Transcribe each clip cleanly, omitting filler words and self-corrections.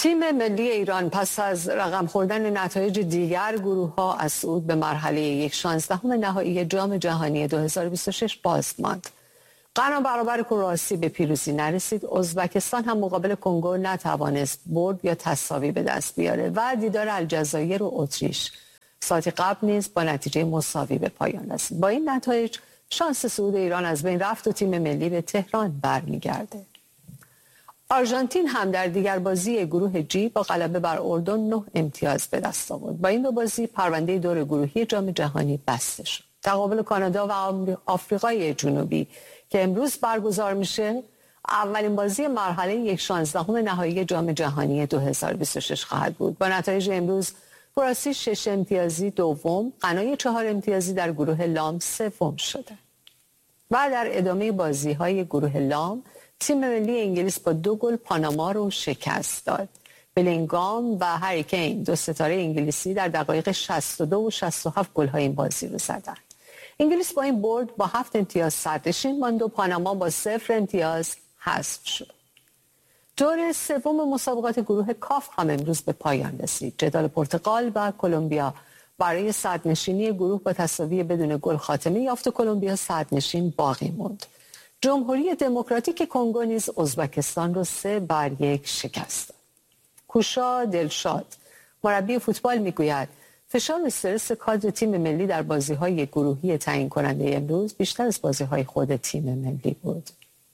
تیم ملی ایران پس از رقم خوردن نتایج دیگر گروه‌ها از صعود به مرحله 16 نهایی جام جهانی 2026 باز ماند. غنا برابر کرواسی به پیروزی نرسید. ازبکستان هم مقابل کنگو نتوانست برد یا تساوی به دست بیاره و دیدار الجزایر و اتریش ساعتی قبل نیز با نتیجه مساوی به پایان رسید. با این نتایج شانس صعود ایران از بین رفت و تیم ملی به تهران برمیگرده. آرژانتین هم در دیگر بازی گروه جی با غلبه بر اردن 9 امتیاز به دست آورد. با این دو بازی پرونده دور گروهی جام جهانی بسته شد. تقابل کانادا و آفریقای جنوبی که امروز برگزار میشه اولین بازی مرحله 16 نهایی جام جهانی 2026 خواهد بود. با نتایج امروز کرواسی 6 امتیازی دوم، غنا 4 امتیازی در گروه لام سوم شده. و در ادامه بازی‌های گروه لام تیم ملی انگلیس با 2 گل پاناما رو شکست داد. بلینگام و هری کین دو ستاره انگلیسی در دقایق 62 و 67 گل‌های این بازی رو زدند. انگلیس با این برد با 7 امتیاز صدرنشین ماند و پاناما با 0 امتیاز حذف شد. دور سوم مسابقات گروه کاف هم امروز به پایان رسید. جدال پرتغال و کلمبیا برای صدرنشینی گروه با تساوی بدون گل خاتمه یافت و کلمبیا صدرنشین باقی ماند. جمهوری دموکراتیک کنگو نیز ازبکستان را 3-1 شکست داد. کوشا دلشاد مربی فوتبال میگوید فشار و استرس کادر تیم ملی در بازی‌های گروهی تعیین کننده امروز بیشتر از بازی‌های خود تیم ملی بود.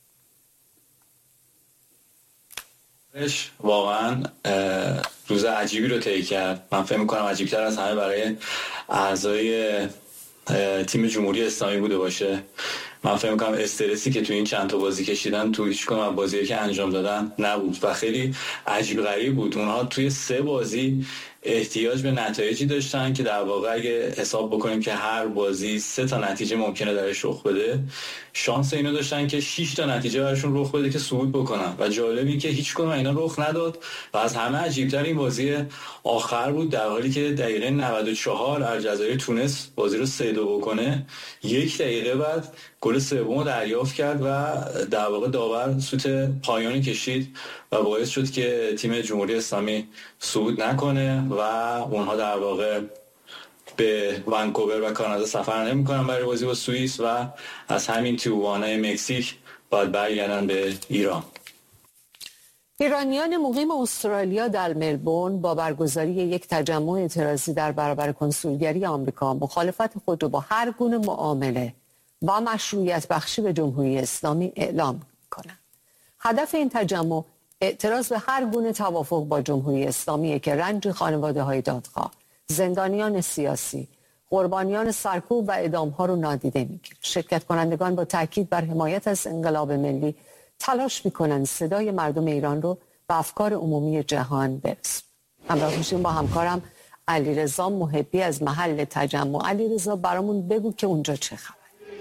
واقعا روز عجیبی رو طی کرد. من فکر می‌کنم عجیب‌تر از همه برای اعضای تیم جمهوری اسلامی بوده باشه. من فکر می‌کنم استرسی که تو این چند تا بازی کشیدن تو هیچ کدوم از بازی‌هایی که انجام دادن نبود و خیلی عجیب غریب بود. اونها توی 3 بازی احتیاج به نتایجی داشتن که در واقع اگه حساب بکنیم که هر بازی 3 تا نتیجه ممکنه درش رخ بده، شانس اینو داشتن که 6 تا نتیجه براشون رخ بده که صعود بکنن و جالب این که هیچ کدوم اینا رخ نداد و از همه عجیب‌تر این بازی آخر بود، در حالی که دقیقه 94 الجزایر تونست بازی رو 3-2 بکنه. 1 دقیقه بعد گل سوم دریافت کرد و در واقع داور سوت پایانی کشید و باعث شد که تیم جمهوری اسلامی صعود نکنه و اونها در واقع به ونکوور و کانادا سفر نمی‌کنن برای بازی با سوئیس و از همین تیوانا مکزیک باید برگردن به ایران. ایرانیان مقیم استرالیا در ملبورن با برگزاری یک تجمع اعتراضی در برابر کنسولگری آمریکا مخالفت خود را با هر گونه معامله و مشروعیت بخشی به جمهوری اسلامی اعلام کنند. هدف این تجمع اعتراض به هر گونه توافق با جمهوری اسلامی که رنج خانواده‌های دادخواه، زندانیان سیاسی، قربانیان سرکوب و اعدام‌ها رو نادیده می‌گیرد. شرکت کنندگان با تاکید بر حمایت از انقلاب ملی تلاش می‌کنند صدای مردم ایران رو به افکار عمومی جهان برسونند. همراه میشیم با همکارم علیرضا محبی از محل تجمع. علیرضا برامون بگو که اونجا چه خبر؟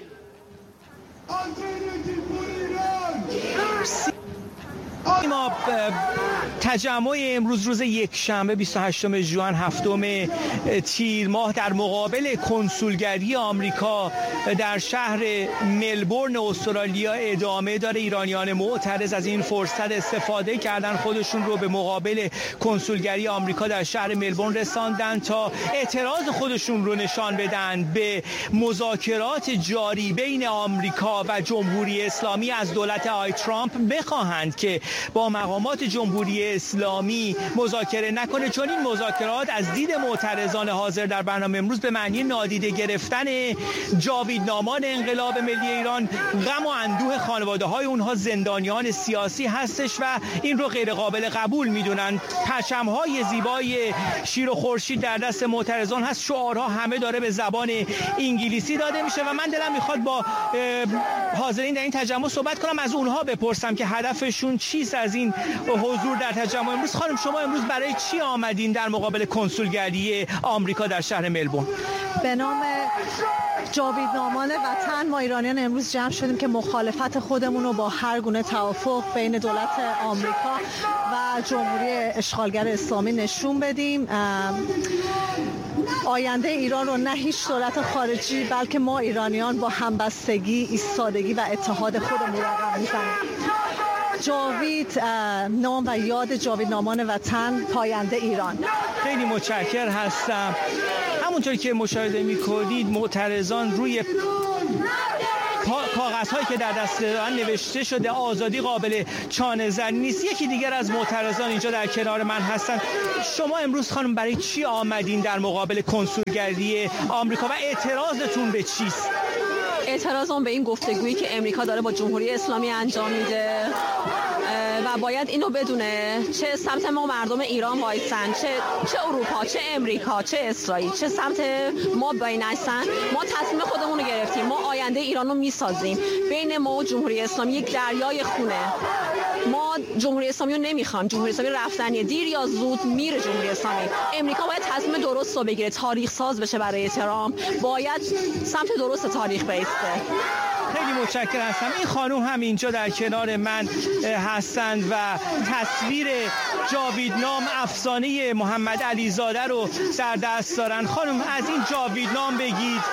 ما تجمع امروز روز یکشنبه 28 ژوئن هفتم تیر ماه در مقابل کنسولگری آمریکا در شهر ملبورن استرالیا ادامه داره. ایرانیان معترض از این فرصت استفاده کردن، خودشون رو به مقابل کنسولگری آمریکا در شهر ملبورن رساندن تا اعتراض خودشون رو نشان بدن به مذاکرات جاری بین آمریکا و جمهوری اسلامی از دولت آقای ترامپ، بخواهند که با مقامات جمهوری اسلامی مذاکره نکنه، چون این مذاکرات از دید معترضان حاضر در برنامه امروز به معنی نادیده گرفتن جاویدنامان انقلاب ملی ایران، غم و اندوه خانواده‌های اونها زندانیان سیاسی هستش و این رو غیر قابل قبول میدونن. پرچم‌های زیبای شیر و خورشید در دست معترضان هست، شعارها همه داره به زبان انگلیسی داده میشه و من دلم میخواد با حاضرین در این تجمع صحبت کنم، از اونها بپرسم که هدفشون چیست از این حضور در تجمع امروز. خانم شما امروز برای چی آمدین در مقابل کنسولگری آمریکا در شهر ملبورن؟ به نام جاویدنامان وطن ما ایرانیان امروز جمع شدیم که مخالفت خودمون رو با هر گونه توافق بین دولت آمریکا و جمهوری اشغالگر اسلامی نشون بدیم. آینده ایران رو نه هیچ دولت خارجی بلکه ما ایرانیان با همبستگی، ایستادگی و اتحاد خودمون رقم میزنیم. جاوید نام و یاد جاوید نامان وطن، پاینده ایران. خیلی متشکر هستم. همونطور که مشاهده می‌کنید معترضان روی کاغذهایی که در دست دارن نوشته شده آزادی قابل چانه زنی نیست. یکی دیگر از معترضان اینجا در کنار من هستن. شما امروز خانم برای چی آمدین در مقابل کنسولگری آمریکا و اعتراضتون به چیست؟ اعتراضم به این گفتگویی که امریکا داره با جمهوری اسلامی انجام میده و باید اینو بدونه چه سمت ما مردم ایران وایسن، چه اروپا، چه امریکا، چه اسرائیل، چه سمت ما بینستن. ما تصمیم خودمون رو گرفتیم، ما آینده ایران رو میسازیم. بین ما و جمهوری اسلامی یک دریای خونه. ما جمهوری اسلامی رو نمیخوام. جمهوری اسلامی رفتنیه، دیر یا زود میره جمهوری اسلامی. امریکا باید تصمیم درست رو بگیره، تاریخ ساز بشه برای ترامپ، باید سمت درست تاریخ بیسته. خیلی متشکرم هستم. این خانم هم اینجا در کنار من هستند و تصویر جاویدنام افسانه محمد علیزاده رو در دست دارن. خانم از این جاویدنام بگید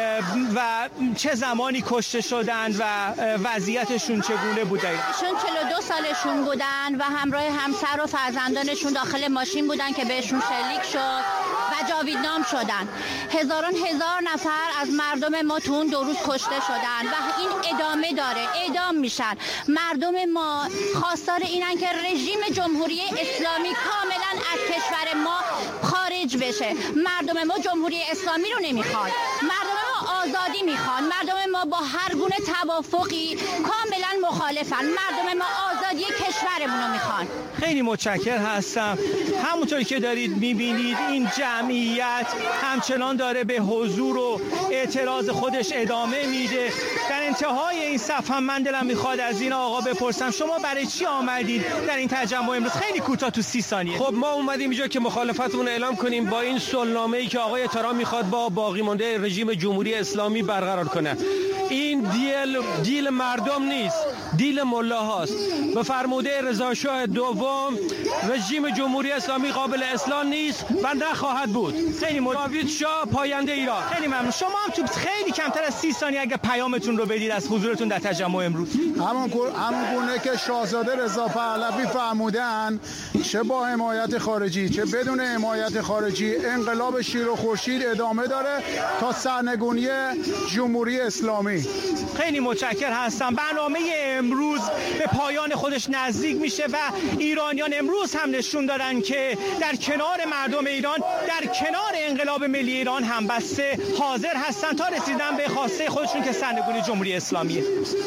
و چه زمانی کشته شدند و وضعیتشون چگونه بوده؟ ایشون 42 سالشون بودن و همراه همسر و فرزندانشون داخل ماشین بودن که بهشون شلیک شد و جاویدنام شدن. هزار نفر از مردم ما تو اون 2 روز کشته شدن و این ادامه داره، اعدام میشن. مردم ما خواستار اینن که رژیم جمهوری اسلامی کاملا از کشور ما خارج بشه. مردم ما جمهوری اسلامی رو نمیخوان، مردم ما آزادی میخوان، مردم ما با هر گونه توافقی کاملا مخالفن، مردم ما آزادی کشورمون رو میخوان. خیلی متشکر هستم. همونطور که دارید میبینید این جمعیت همچنان داره به حضور و اعتراض خودش ادامه میده. در انتهای این صفحه من دلم میخواد از این آقا بپرسم شما برای چی آمدید در این تجمع امروز؟ خیلی کوتاه تو 30 ثانیه. خب ما اومدیم اینجا که مخالفتمون اعلام کنیم با این صلحنامه‌ای که آقای ترامپ میخواد با باقی مانده رژیم جمهوری اسلامی برقرار کنه. این دیل مردم نیست، دیل ملاهاست. به فرموده رضا شاه دوم رژیم جمهوری اسلامی قابل اصلاح نیست و نخواهد بود. خیلی جاوید شاه پاینده ایران. خیلی ممنون. شما هم تو خیلی کمتر از 30 ثانیه اگه پیامتون رو بدید از حضورتون در تجمع امروز. همون گونه که شاهزاده رضا پهلوی فرمودن، چه با حمایت خارجی چه بدون حمایت خارجی، انقلاب شیر و خورشید ادامه داره تا سرنگونی جمهوری اسلامی. خیلی متشکر هستم. برنامه امروز به پایان خودش نزدیک میشه و ایرانیان امروز هم نشون دادن که در کنار مردم ایران، در کنار انقلاب ملی ایران همبسته حاضر هستن تا رسیدن به خواسته خودشون که سرنگونی جمهوری اسلامیه.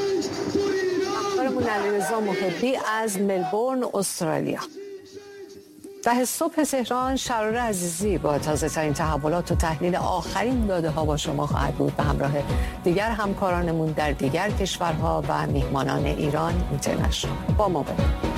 همکارمون علیرضا محبی از ملبورن استرالیا. 10 صبح تهران شرار عزیزی با تازه ترین تحولات و تحلیل آخرین داده ها با شما خواهد بود به همراه دیگر همکارانمون در دیگر کشورها و میهمانان ایران اینترنشنال. با ما باشید.